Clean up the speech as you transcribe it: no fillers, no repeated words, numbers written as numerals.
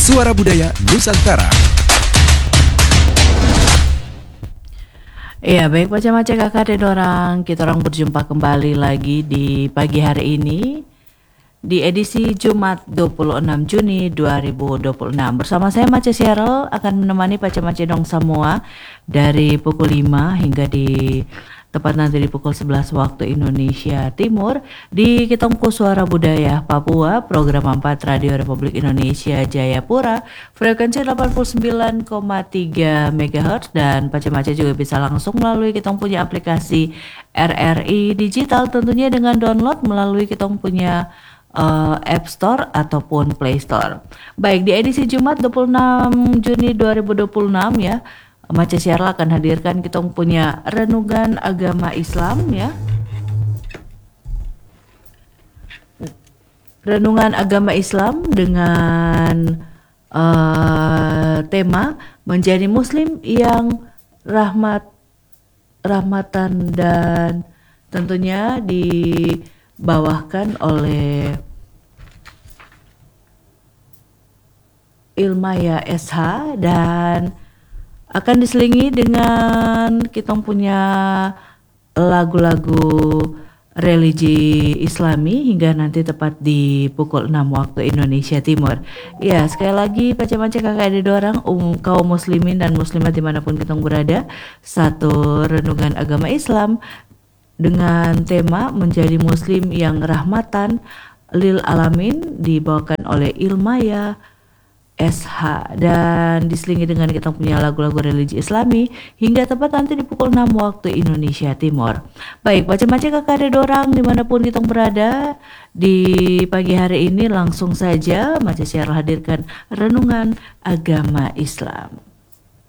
Suara Budaya Nusantara. Iya, baik macam-macam kakak dan kita orang berjumpa kembali lagi di pagi hari ini di edisi Jumat 26 Juni 2026. Bersama saya Mace Cheryl akan menemani Pace-Mace dong semua dari pukul 5 hingga di tepat nanti di pukul 11 waktu Indonesia Timur di Kitongku Suara Budaya Papua, program 4 Radio Republik Indonesia Jayapura, frekuensi 89,3 MHz, dan Pace-Mace juga bisa langsung melalui Kitong punya aplikasi RRI Digital, tentunya dengan download melalui Kitong punya App Store ataupun Play Store. Baik, di edisi Jumat 26 Juni 2026 ya, Mace Syarla akan hadirkan kita punya renungan agama Islam ya. Renungan agama Islam dengan tema menjadi muslim yang rahmatan, dan tentunya dibawakan oleh Ilmaya SH, dan akan diselingi dengan kita punya lagu-lagu religi Islami hingga nanti tepat di pukul 6 waktu Indonesia Timur. Ya, sekali lagi Pace-Mace kakak adik orang kaum muslimin dan muslimat dimanapun kita berada, satu renungan agama Islam dengan tema menjadi muslim yang rahmatan lil alamin dibawakan oleh Ilmaya SH, dan diselingi dengan kita punya lagu-lagu religi Islami hingga tepat nanti di pukul 6 waktu Indonesia Timur. Baik, Pace-Mace kakak ada dorang dimanapun kita berada di pagi hari ini, langsung saja Mace Syarla hadirkan renungan agama Islam.